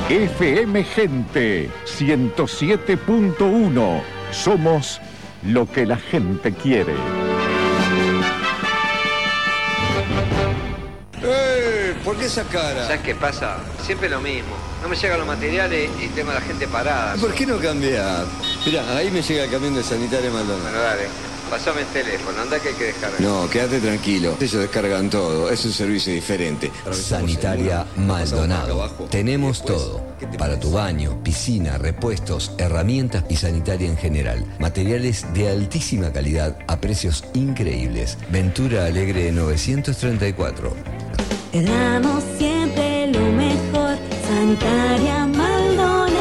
FM Gente 107.1. Somos lo que la gente quiere. ¿Por qué esa cara? ¿Sabes qué pasa? Siempre lo mismo. No me llegan los materiales y tengo a la gente parada. ¿Por qué no cambiar? Mirá, ahí me llega el camión de Sanitaria Maldonado. Bueno, dale. Pasame el teléfono, anda que hay que descargar. No, quédate tranquilo. Ellos descargan todo. Es un servicio diferente. Sanitaria Maldonado. Tenemos todo. Para tu baño, piscina, repuestos, herramientas y sanitaria en general. Materiales de altísima calidad a precios increíbles. Ventura Alegre 934. Te damos siempre lo mejor. Sanitaria Maldonado.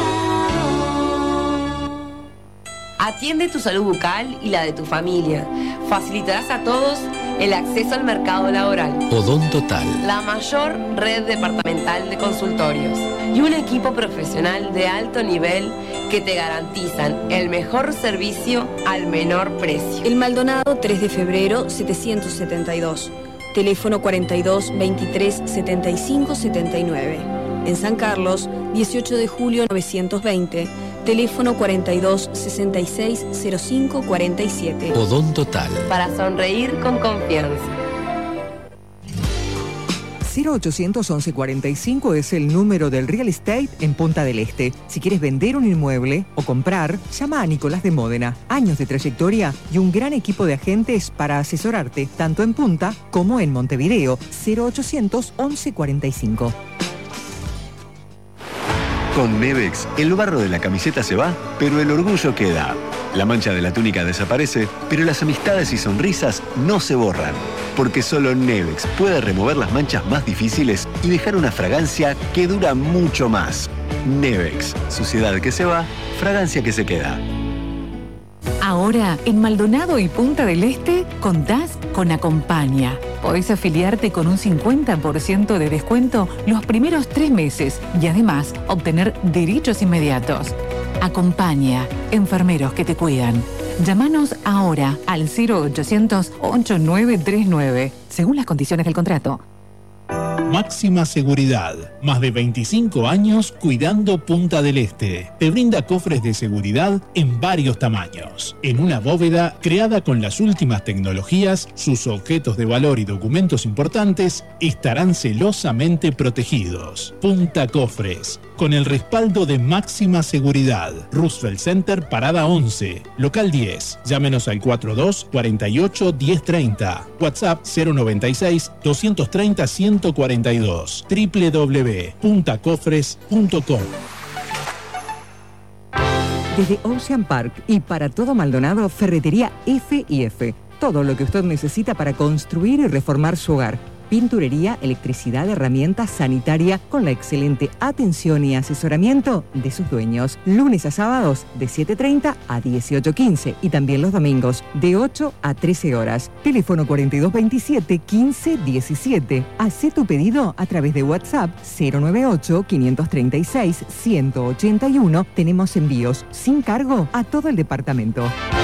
Atiende tu salud bucal y la de tu familia. Facilitarás a todos el acceso al mercado laboral. Odontotal. La mayor red departamental de consultorios. Y un equipo profesional de alto nivel que te garantizan el mejor servicio al menor precio. El Maldonado 3 de febrero 772. Teléfono 42 23 75 79. En San Carlos, 18 de julio 920. Teléfono 42 66 05 47. Odontotal. Para sonreír con confianza. 0800 11 45 es el número del real estate en Punta del Este. Si quieres vender un inmueble o comprar, llama a Nicolás de Módena. Años de trayectoria y un gran equipo de agentes para asesorarte, tanto en Punta como en Montevideo. 0800 11 45. Con Nevex, el barro de la camiseta se va, pero el orgullo queda. La mancha de la túnica desaparece, pero las amistades y sonrisas no se borran. Porque solo Nevex puede remover las manchas más difíciles y dejar una fragancia que dura mucho más. Nevex, suciedad que se va, fragancia que se queda. Ahora, en Maldonado y Punta del Este, contás con Acompaña. Podés afiliarte con un 50% de descuento los primeros 3 meses y además obtener derechos inmediatos. Acompaña, enfermeros que te cuidan. Llámanos ahora al 0800 8939, según las condiciones del contrato. Máxima Seguridad. Más de 25 años cuidando Punta del Este. Te brinda cofres de seguridad en varios tamaños. En una bóveda creada con las últimas tecnologías, sus objetos de valor y documentos importantes estarán celosamente protegidos. Punta Cofres. Con el respaldo de Máxima Seguridad. Roosevelt Center, Parada 11. Local 10. Llámenos al 42 48 1030. WhatsApp 096 230 142. www.puntacofres.com. Desde Ocean Park y para todo Maldonado, Ferretería F&F. Todo lo que usted necesita para construir y reformar su hogar. Pinturería, electricidad, herramientas, sanitaria, con la excelente atención y asesoramiento de sus dueños. Lunes a sábados de 7:30 a 18:15 y también los domingos de 8 a 13 horas. Teléfono 4227 1517. Hacé tu pedido a través de WhatsApp 098 536 181. Tenemos envíos sin cargo a todo el departamento.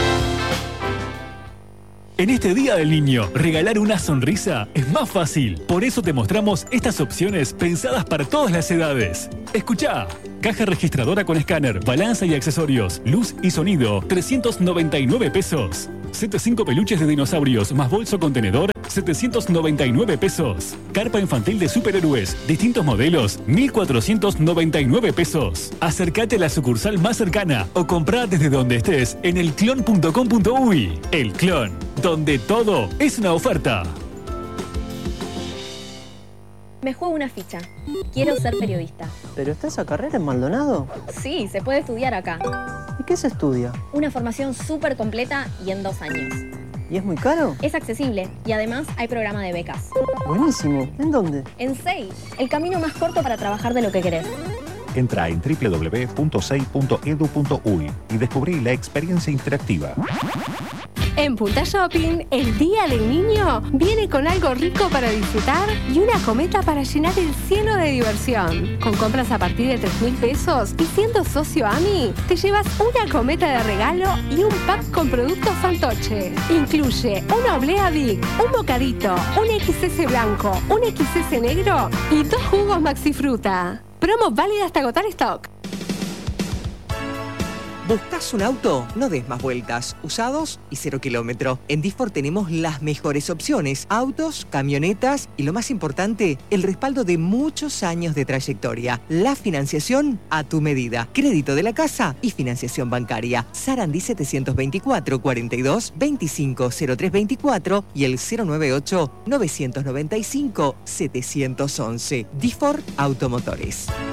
En este Día del Niño, regalar una sonrisa es más fácil. Por eso te mostramos estas opciones pensadas para todas las edades. Escuchá. Caja registradora con escáner, balanza y accesorios, luz y sonido, 399 pesos. Set de 5 peluches de dinosaurios más bolso contenedor, 799 pesos. Carpa infantil de superhéroes, distintos modelos, 1.499 pesos. Acércate a la sucursal más cercana o comprá desde donde estés en elclon.com.uy. El Clon, donde todo es una oferta. Me juego una ficha. Quiero ser periodista. ¿Pero está esa carrera en Maldonado? Sí, se puede estudiar acá. ¿Y qué se estudia? Una formación súper completa y en 2 años. ¿Y es muy caro? Es accesible y además hay programa de becas. Buenísimo. ¿En dónde? En SEI, el camino más corto para trabajar de lo que querés. Entra en www.sei.edu.uy y descubrí la experiencia interactiva. En Punta Shopping, el Día del Niño viene con algo rico para disfrutar y una cometa para llenar el cielo de diversión. Con compras a partir de 3.000 pesos y siendo socio AMI, te llevas una cometa de regalo y un pack con productos Fantoche. Incluye una oblea Big, un bocadito, un XS blanco, un XS negro y 2 jugos Maxi Fruta. Promo válida hasta agotar stock. ¿Buscas un auto? No des más vueltas. Usados y 0 kilómetro. En Disfor tenemos las mejores opciones. Autos, camionetas y lo más importante, el respaldo de muchos años de trayectoria. La financiación a tu medida. Crédito de la casa y financiación bancaria. Sarandí 724 42 25 0324 y el 098 995 711. Disfor Automotores.